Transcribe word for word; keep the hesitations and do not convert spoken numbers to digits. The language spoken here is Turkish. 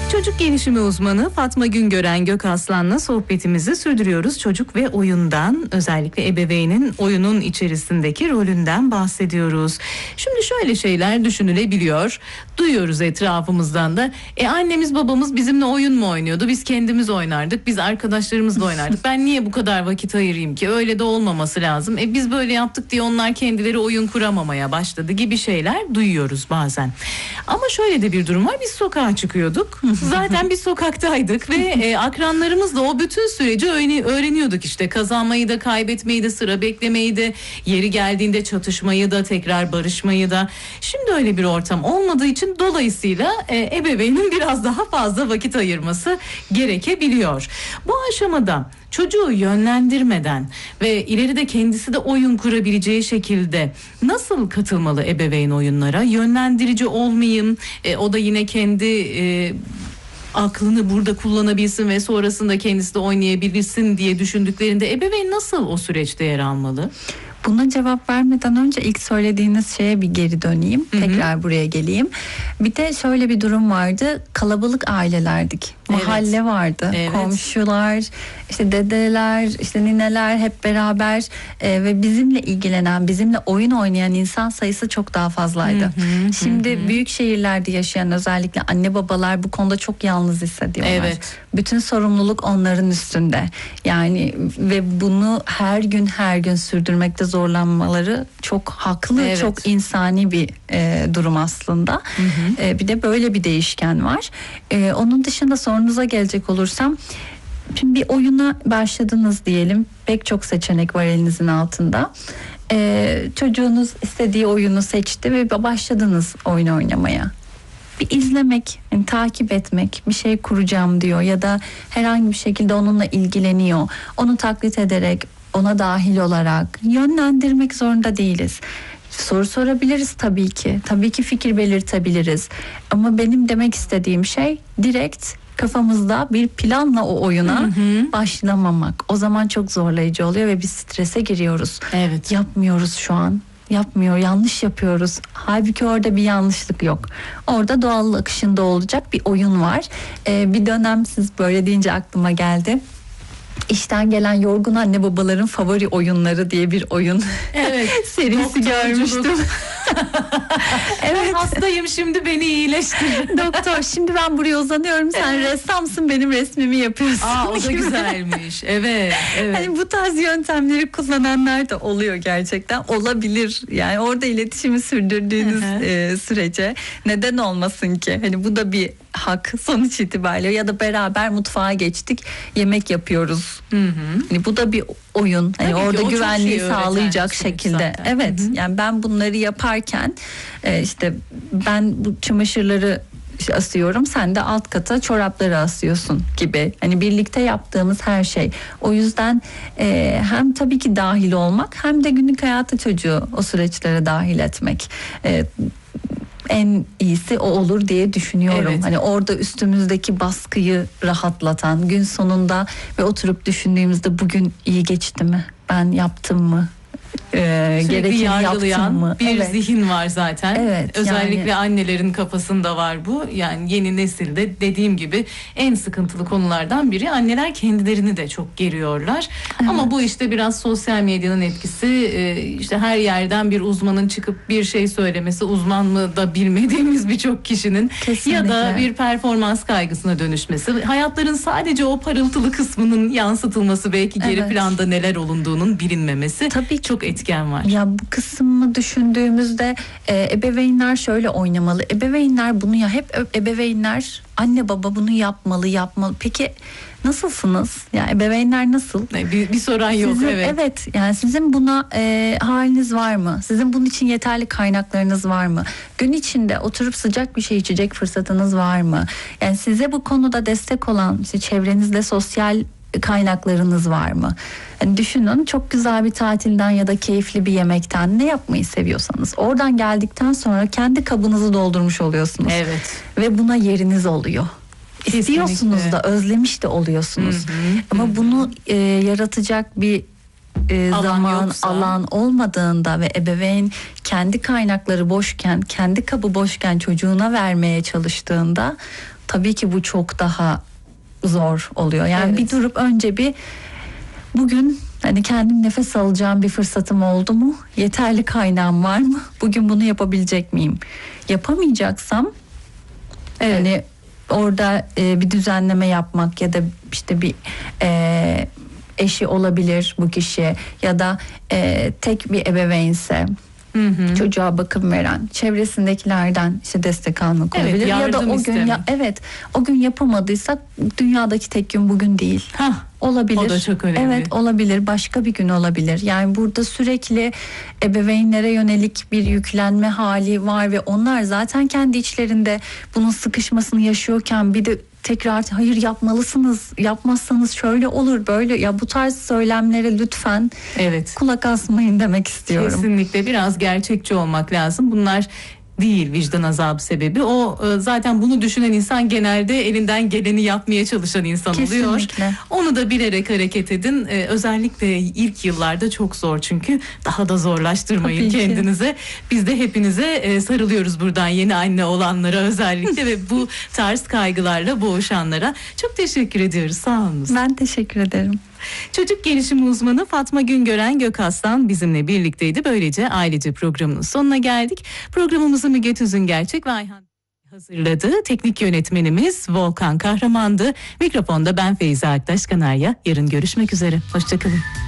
Çocuk gelişimi uzmanı Fatma Güngören Gökaslan'la sohbetimizi sürdürüyoruz. Çocuk ve oyundan, özellikle ebeveynin oyunun içerisindeki rolünden bahsediyoruz. Şimdi şöyle şeyler düşünülebiliyor. Duyuyoruz etrafımızdan da. E annemiz babamız bizimle oyun mu oynuyordu? Biz kendimiz oynardık. Biz arkadaşlarımızla oynardık. Ben niye bu kadar vakit ayırayım ki? Öyle de olmaması lazım. E biz böyle yaptık diye onlar kendileri oyun kuramamaya başladı gibi şeyler duyuyoruz bazen. Ama şöyle de bir durum var. Biz sokağa çıkıyorduk. Zaten biz sokaktaydık ve e, akranlarımızla o bütün süreci öğreniyorduk işte. Kazanmayı da, kaybetmeyi de, sıra beklemeyi de, yeri geldiğinde çatışmayı da, tekrar barışmayı da. Şimdi öyle bir ortam olmadığı için dolayısıyla e, ebeveynin biraz daha fazla vakit ayırması gerekebiliyor. Bu aşamada çocuğu yönlendirmeden ve ileride kendisi de oyun kurabileceği şekilde nasıl katılmalı ebeveyn oyunlara? Yönlendirici olmayayım, e, o da yine kendi e, aklını burada kullanabilsin ve sonrasında kendisi de oynayabilsin diye düşündüklerinde ebeveyn nasıl o süreçte yer almalı? Buna cevap vermeden önce ilk söylediğiniz şeye bir geri döneyim. Hı hı. Tekrar buraya geleyim. Bir de şöyle bir durum vardı. Kalabalık ailelerdik. Evet. Mahalle vardı. Evet. Komşular, işte dedeler, işte nineler hep beraber e, ve bizimle ilgilenen, bizimle oyun oynayan insan sayısı çok daha fazlaydı. Hı hı, Şimdi hı. büyük şehirlerde yaşayan özellikle anne babalar bu konuda çok yalnız hissediyorlar. Evet. Bütün sorumluluk onların üstünde. Yani ve bunu her gün her gün sürdürmekte zorlanmaları çok haklı, evet. çok insani bir e, durum aslında. Hı hı. E, bir de böyle bir değişken var. E, onun dışında sorunuza gelecek olursam, şimdi bir oyuna başladınız diyelim. Pek çok seçenek var elinizin altında. E, çocuğunuz istediği oyunu seçti ve başladınız oyun oynamaya. Bir izlemek, yani takip etmek, bir şey kuracağım diyor ya da herhangi bir şekilde onunla ilgileniyor. Onu taklit ederek, ona dahil olarak yönlendirmek zorunda değiliz. Soru sorabiliriz tabii ki. Tabii ki fikir belirtebiliriz. Ama benim demek istediğim şey direkt kafamızda bir planla o oyuna hı hı. başlamamak. O zaman çok zorlayıcı oluyor ve biz strese giriyoruz. Evet. Yapmıyoruz şu an. Yapmıyor, yanlış yapıyoruz. Halbuki orada bir yanlışlık yok. Orada doğal akışında olacak bir oyun var. Ee, bir dönem siz böyle deyince aklıma geldi. İşten gelen yorgun anne babaların favori oyunları diye bir oyun evet, serisi görmüştüm. Evet, hastayım şimdi beni iyileştir. Doktor şimdi ben buraya uzanıyorum, sen evet. ressamsın, benim resmimi yapıyorsun. Aa, o da güzelmiş. Evet, evet. Hani bu tarz yöntemleri kullananlar da oluyor gerçekten. Olabilir. Yani orada iletişimi sürdürdüğünüz e, sürece neden olmasın ki? Hani bu da bir hak sonuç itibariyle. Ya da beraber mutfağa geçtik, yemek yapıyoruz. Hı hı. Hani bu da bir oyun. Hani orada güvenliği sağlayacak şekilde. Zaten. Evet. Hı hı. Yani ben bunları yaparken e, işte ben bu çamaşırları işte asıyorum, sen de alt kata çorapları asıyorsun gibi. Hani birlikte yaptığımız her şey. O yüzden e, hem tabii ki dahil olmak, hem de günlük hayata çocuğu o süreçlere dahil etmek. E, en iyisi o olur diye düşünüyorum. Evet. Hani orada üstümüzdeki baskıyı rahatlatan, gün sonunda ve oturup düşündüğümüzde bugün iyi geçti mi? Ben yaptım mı? Ee, Sürekli yargılayan mı? bir evet. zihin var zaten. Evet, özellikle yani annelerin kafasında var bu. Yani yeni nesilde dediğim gibi en sıkıntılı konulardan biri. Anneler kendilerini de çok geriyorlar. Evet. Ama bu işte biraz sosyal medyanın etkisi. İşte her yerden bir uzmanın çıkıp bir şey söylemesi, uzman mı da bilmediğimiz birçok kişinin kesinlikle. Ya da bir performans kaygısına dönüşmesi. Hayatların sadece o parıltılı kısmının yansıtılması, belki geri evet. planda neler olunduğunun bilinmemesi. Tabii çok etken var. Ya bu kısmı düşündüğümüzde e, ebeveynler şöyle oynamalı. Ebeveynler bunu ya hep ebeveynler, anne baba bunu yapmalı, yapmalı. Peki nasılsınız? Yani ebeveynler nasıl? Bir, bir soran yok. Sizin, evet. Evet. Yani sizin buna e, haliniz var mı? Sizin bunun için yeterli kaynaklarınız var mı? Gün içinde oturup sıcak bir şey içecek fırsatınız var mı? Yani size bu konuda destek olan işte çevrenizde sosyal kaynaklarınız var mı? Yani düşünün, çok güzel bir tatilden ya da keyifli bir yemekten, ne yapmayı seviyorsanız oradan geldikten sonra kendi kabınızı doldurmuş oluyorsunuz. Evet. Ve buna yeriniz oluyor. Kesinlikle. İstiyorsunuz da, özlemiş de oluyorsunuz. Hı hı, Ama hı. bunu e, yaratacak bir e, Alan zaman yoksa. alan olmadığında ve ebeveyn kendi kaynakları boşken, kendi kabı boşken çocuğuna vermeye çalıştığında tabii ki bu çok daha zor oluyor. Yani Evet. bir durup önce bir bugün hani kendim nefes alacağım bir fırsatım oldu mu? Yeterli kaynağım var mı? Bugün bunu yapabilecek miyim? Yapamayacaksam Evet. hani orada e, bir düzenleme yapmak ya da işte bir e, eşi olabilir bu kişi ya da e, tek bir ebeveynse Hı hı. çocuğa bakım veren çevresindekilerden işte destek almak Evet, olabilir ya da yardım o gün istemek. ya, evet o gün yapamadıysak dünyadaki tek gün bugün değil. Hah. Olabilir. O da çok önemli. Evet, olabilir. Başka bir gün olabilir. Yani burada sürekli ebeveynlere yönelik bir yüklenme hali var ve onlar zaten kendi içlerinde bunun sıkışmasını yaşıyorken bir de tekrar hayır yapmalısınız, yapmazsanız şöyle olur böyle, ya bu tarz söylemlere lütfen Evet. kulak asmayın demek istiyorum. Kesinlikle biraz gerçekçi olmak lazım. Bunlar değil vicdan azabı sebebi. O e, zaten bunu düşünen insan genelde elinden geleni yapmaya çalışan insan oluyor. Kesinlikle. Onu da bilerek hareket edin. E, özellikle ilk yıllarda çok zor çünkü daha da zorlaştırmayın Tabii ki. kendinize. Biz de hepinize e, sarılıyoruz buradan yeni anne olanlara özellikle ve bu tarz kaygılarla boğuşanlara. Çok teşekkür ediyoruz. Sağ olun. Ben teşekkür ederim. Çocuk gelişimi uzmanı Fatma Güngören Gökaslan bizimle birlikteydi. Böylece ailece programının sonuna geldik. Programımızı Müge Tüzüngerçek ve Ayhan hazırladı. Teknik yönetmenimiz Volkan Kahraman'dı. Mikrofonda ben Feyza Aktaş Kanarya. Yarın görüşmek üzere. Hoşçakalın.